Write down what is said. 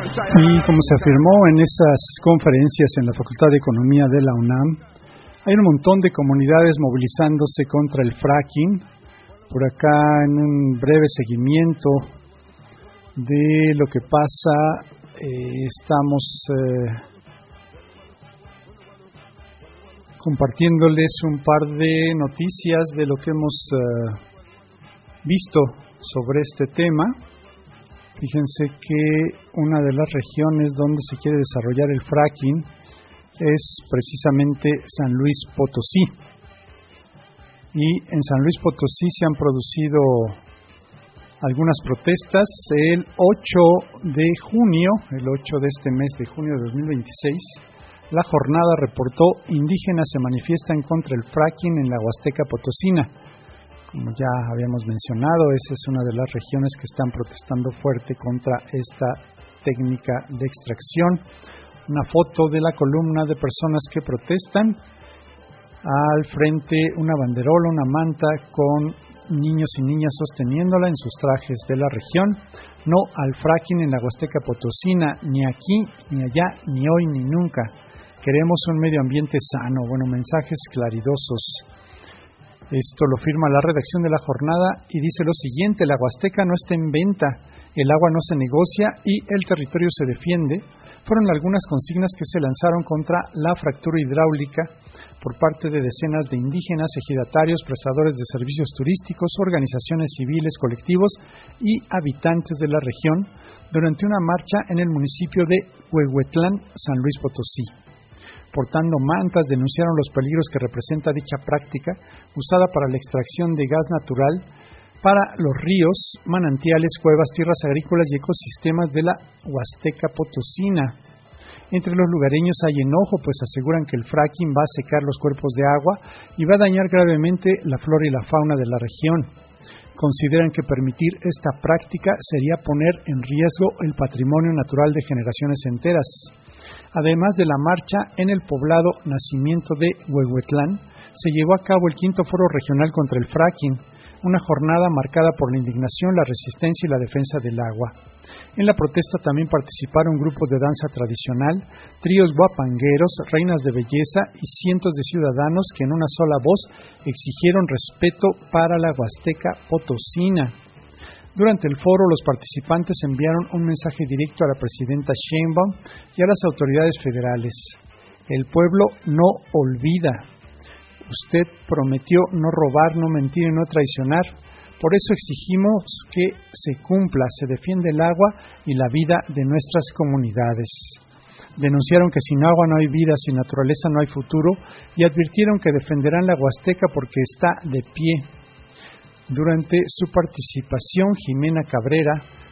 Y como se afirmó en esas conferencias en la Facultad de Economía de la UNAM, hay un montón de comunidades movilizándose contra el fracking. Por acá, en un breve seguimiento de lo que pasa, estamos compartiéndoles un par de noticias de lo que hemos visto sobre este tema. Fíjense que una de las regiones donde se quiere desarrollar el fracking es precisamente San Luis Potosí. Y en San Luis Potosí se han producido algunas protestas. El 8 de junio, el 8 de este mes de junio de 2026, la jornada reportó: indígenas se manifiestan contra el fracking en la Huasteca Potosina. Como ya habíamos mencionado, esa es una de las regiones que están protestando fuerte contra esta técnica de extracción. Una foto de la columna de personas que protestan. Al frente una banderola, una manta con niños y niñas sosteniéndola en sus trajes de la región. No al fracking en la Huasteca Potosina, ni aquí, ni allá, ni hoy, ni nunca. Queremos un medio ambiente sano. Bueno, mensajes claridosos. Esto lo firma la redacción de la jornada y dice lo siguiente: la Huasteca no está en venta, el agua no se negocia y el territorio se defiende. Fueron algunas consignas que se lanzaron contra la fractura hidráulica por parte de decenas de indígenas, ejidatarios, prestadores de servicios turísticos, organizaciones civiles, colectivos y habitantes de la región durante una marcha en el municipio de Huehuetlán, San Luis Potosí. Portando mantas, denunciaron los peligros que representa dicha práctica usada para la extracción de gas natural para los ríos, manantiales, cuevas, tierras agrícolas y ecosistemas de la Huasteca Potosina. Entre los lugareños hay enojo, pues aseguran que el fracking va a secar los cuerpos de agua y va a dañar gravemente la flora y la fauna de la región. Consideran que permitir esta práctica sería poner en riesgo el patrimonio natural de generaciones enteras. Además de la marcha, en el poblado Nacimiento de Huehuetlán se llevó a cabo el 5º Foro Regional contra el Fracking, una jornada marcada por la indignación, la resistencia y la defensa del agua. En la protesta también participaron grupos de danza tradicional, tríos guapangueros, reinas de belleza y cientos de ciudadanos que en una sola voz exigieron respeto para la Huasteca Potosina. Durante el foro, los participantes enviaron un mensaje directo a la presidenta Sheinbaum y a las autoridades federales. El pueblo no olvida. Usted prometió no robar, no mentir y no traicionar. Por eso exigimos que se cumpla, se defiende el agua y la vida de nuestras comunidades. Denunciaron que sin agua no hay vida, sin naturaleza no hay futuro y advirtieron que defenderán la Huasteca porque está de pie. Durante su participación, Jimena Cabrera,